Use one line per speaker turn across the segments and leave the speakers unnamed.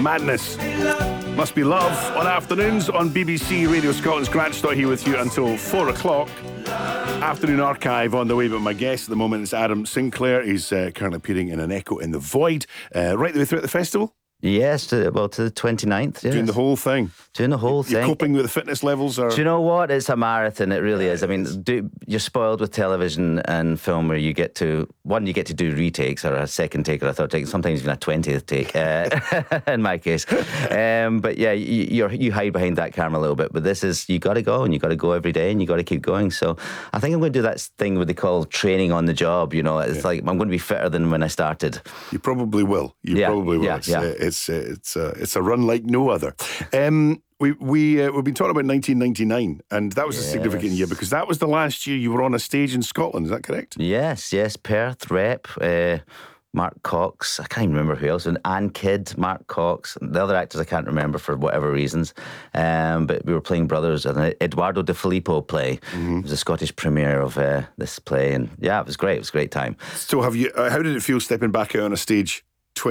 Madness. Must Be Love on afternoons on BBC Radio Scotland's Grant Stott here with you until 4 o'clock. Afternoon archive on the way, but my guest at the moment is Adam Sinclair. He's currently appearing in An Echo in the Void, right the way throughout the festival.
Yes, to the 29th. Yes.
Doing the whole thing.
Doing the whole thing.
You're coping with the fitness levels? Or?
Do you know what? It's a marathon. It really is. I mean, you're spoiled with television and film where you get to do retakes or a second take or a third take, sometimes even a 20th take, in my case. But yeah, you hide behind that camera a little bit. But this is, you got to go and you got to go every day and you got to keep going. So I think I'm going to do that thing what they call training on the job. You know, it's like I'm going to be fitter than when I started.
You probably will. You probably will. It's a run like no other. We've been talking about 1999, and that was a significant year because that was the last year you were on a stage in Scotland. Is that correct? Yes.
Perth, Rep, Mark Cox. I can't even remember who else. And Anne Kidd, Mark Cox. The other actors I can't remember for whatever reasons. But we were playing Brothers, and Eduardo De Filippo play. Mm-hmm. It was the Scottish premiere of this play, and yeah, it was great. It was a great time.
So, how did it feel stepping back out on a stage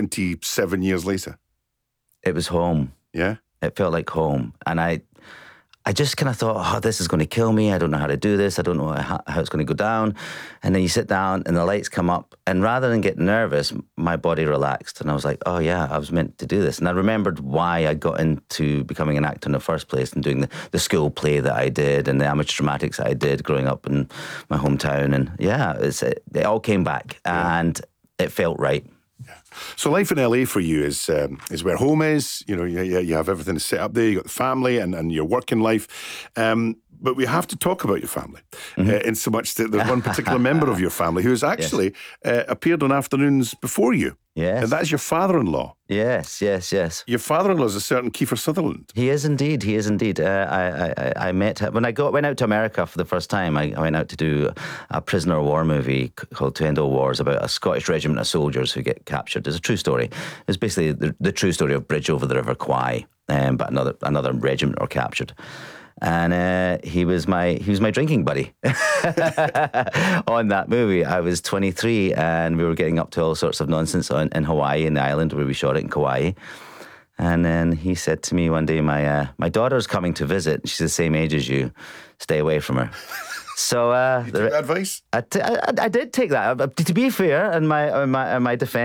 27 years later?
It was home.
Yeah?
It felt like home. And I just kind of thought, this is going to kill me. I don't know how to do this. I don't know how it's going to go down. And then you sit down and the lights come up. And rather than get nervous, my body relaxed. And I was like, oh yeah, I was meant to do this. And I remembered why I got into becoming an actor in the first place and doing the school play that I did and the amateur dramatics that I did growing up in my hometown. And yeah, it all came back and it felt right.
So life in LA for you is where home is. You know, you have everything set up there. You got the family and your working life. But we have to talk about your family in so much that there's one particular member of your family who has actually appeared on afternoons before you.
Yes.
And that's your father-in-law.
Yes.
Your father-in-law is a certain Kiefer Sutherland.
He is indeed. I met him when I went out to America for the first time. I went out to do a prisoner of war movie called To End All Wars about a Scottish regiment of soldiers who get captured. It's a true story. It's basically the true story of Bridge over the River Kwai, but another regiment are captured. And he was my drinking buddy on that movie. I was 23 and we were getting up to all sorts of nonsense in Hawaii, in the island where we shot it in Kauai. And then he said to me one day, my daughter's coming to visit. She's the same age as you. Stay away from her. So
you took that advice?
I did take that. To be fair, in my defense,